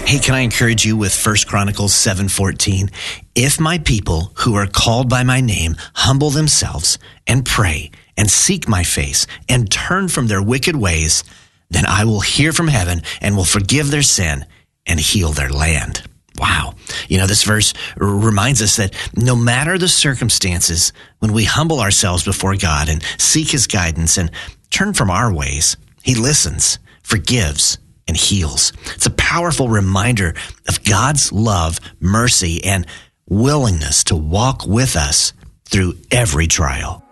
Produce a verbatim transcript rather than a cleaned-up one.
Hey, can I encourage you with First Chronicles seven fourteen? If my people who are called by my name humble themselves and pray and seek my face and turn from their wicked ways, then I will hear from heaven and will forgive their sin and heal their land. Wow. You know, this verse r- reminds us that no matter the circumstances, when we humble ourselves before God and seek his guidance and turn from our ways, he listens, forgives, and heals. It's a powerful reminder of God's love, mercy, and willingness to walk with us through every trial.